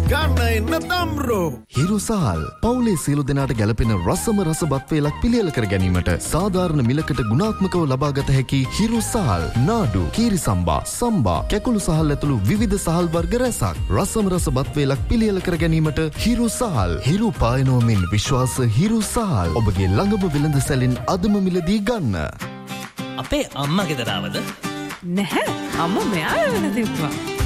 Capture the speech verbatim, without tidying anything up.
ගන්න එන්න තම්රෝ. හිරු සහල් පවුලේ සියලු දෙනාට ගැලපෙන රසම රස බත් වේලක් පිළියෙල කර ගැනීමට සාධාරණ මිලකට ගුණාත්මකව ලබාගත හැකි හිරු සහල්, නාඩු, කීරි සම්බා, සම්බා, කැකුළු සහල් ඇතුළු විවිධ සහල් වර්ග රැසක්. රසම රස බත් වේලක් පිළියෙල කර ගැනීමට හිරු සහල්. හිරු පායනවා මෙන් විශ්වාස හිරු සහල්. ඔබගේ ළඟම වෙළඳ සැලෙන් අදම මිලදී ගන්න. අපේ අම්මා ගෙදරවද? නැහැ. අම්මා මෙයා වෙන දෙව්වා.